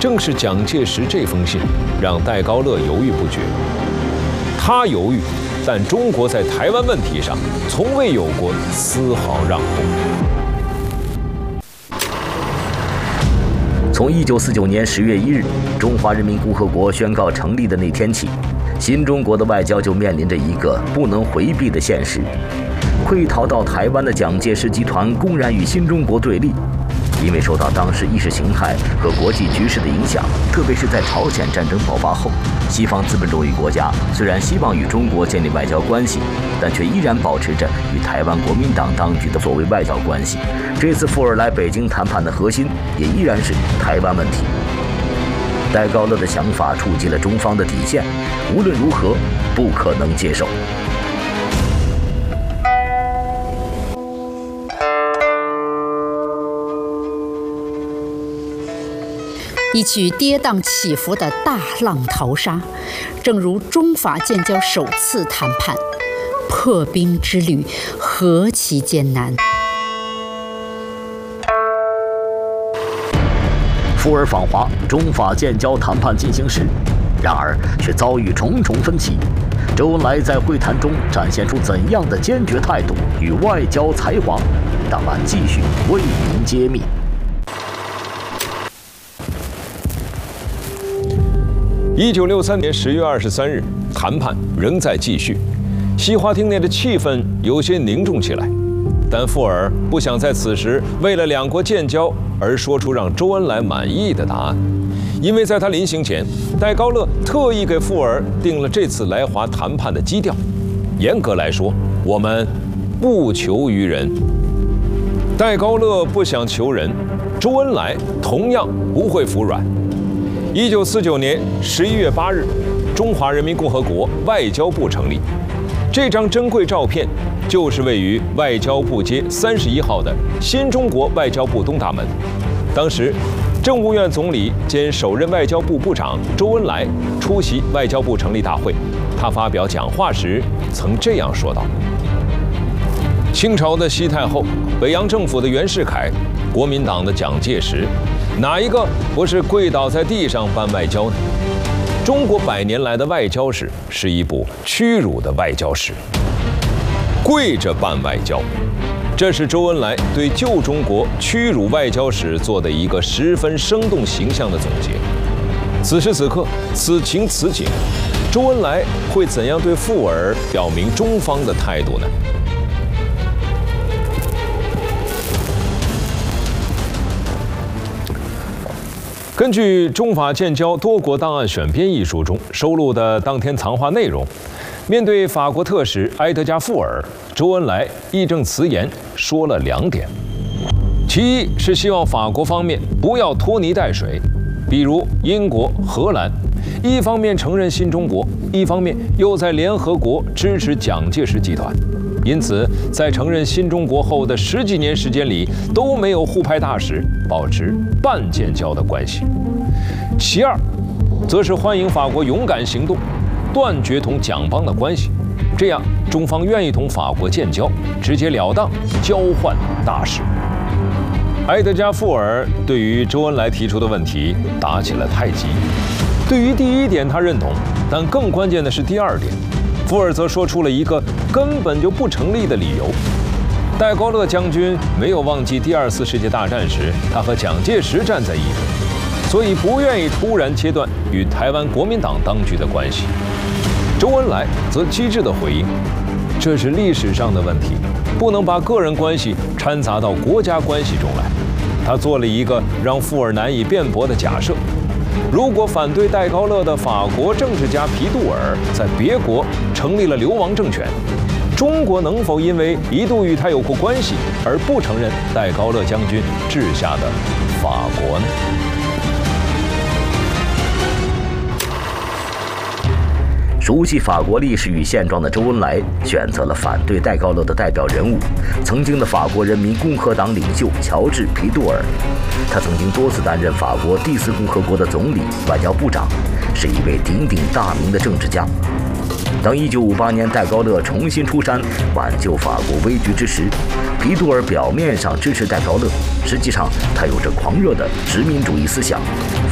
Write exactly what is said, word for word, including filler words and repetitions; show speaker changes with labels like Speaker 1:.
Speaker 1: 正是蒋介石这封信，让戴高乐犹豫不决。他犹豫，但中国在台湾问题上从未有过丝毫让步。
Speaker 2: 从一九四九年十月一日，中华人民共和国宣告成立的那天起，新中国的外交就面临着一个不能回避的现实：溃逃到台湾的蒋介石集团公然与新中国对立。因为受到当时意识形态和国际局势的影响，特别是在朝鲜战争爆发后，西方资本主义国家虽然希望与中国建立外交关系，但却依然保持着与台湾国民党当局的所谓外交关系。这次富尔来北京谈判的核心也依然是台湾问题。戴高乐的想法触及了中方的底线，无论如何不可能接受。
Speaker 3: 一曲跌宕起伏的大浪淘沙，正如中法建交首次谈判，破冰之旅何其艰难。
Speaker 2: 富尔访华，中法建交谈判进行时，然而却遭遇重重分歧。周恩来在会谈中展现出怎样的坚决态度与外交才华？档案继续为您揭秘。
Speaker 1: 一九六三年十月二十三日，谈判仍在继续，西花厅内的气氛有些凝重起来。但富尔不想在此时为了两国建交而说出让周恩来满意的答案，因为在他临行前，戴高乐特意给富尔定了这次来华谈判的基调。严格来说，我们不求于人。戴高乐不想求人，周恩来同样不会服软。一九四九年十一月八日，中华人民共和国外交部成立。这张珍贵照片就是位于外交部街三十一号的新中国外交部东大门。当时，政务院总理兼首任外交部部长周恩来出席外交部成立大会。他发表讲话时曾这样说道：“清朝的西太后，北洋政府的袁世凯，国民党的蒋介石，哪一个不是跪倒在地上办外交呢？中国百年来的外交史是一部屈辱的外交史，跪着办外交。”这是周恩来对旧中国屈辱外交史做的一个十分生动形象的总结。此时此刻，此情此景，周恩来会怎样对富尔表明中方的态度呢？根据《中法建交多国档案选编》一书中收录的当天谈话内容，面对法国特使埃德加·富尔，周恩来义正辞严说了两点：其一是希望法国方面不要拖泥带水，比如英国、荷兰，一方面承认新中国，一方面又在联合国支持蒋介石集团。因此，在承认新中国后的十几年时间里，都没有互派大使，保持半建交的关系。其二，则是欢迎法国勇敢行动，断绝同蒋邦的关系，这样中方愿意同法国建交，直截了当交换大使。埃德加·富尔对于周恩来提出的问题打起了太极。对于第一点他认同，但更关键的是第二点。富尔则说出了一个根本就不成立的理由：戴高乐将军没有忘记第二次世界大战时他和蒋介石站在一起，所以不愿意突然切断与台湾国民党当局的关系。周恩来则机智地回应：这是历史上的问题，不能把个人关系掺杂到国家关系中来。他做了一个让富尔难以辩驳的假设：如果反对戴高乐的法国政治家皮杜尔在别国成立了流亡政权，中国能否因为一度与他有过关系而不承认戴高乐将军治下的法国呢？
Speaker 2: 熟悉法国历史与现状的周恩来选择了反对戴高乐的代表人物，曾经的法国人民共和党领袖乔治·皮杜尔。他曾经多次担任法国第四共和国的总理、外交部长，是一位鼎鼎大名的政治家。当一九五八年戴高乐重新出山挽救法国危局之时，皮杜尔表面上支持戴高乐，实际上他有着狂热的殖民主义思想，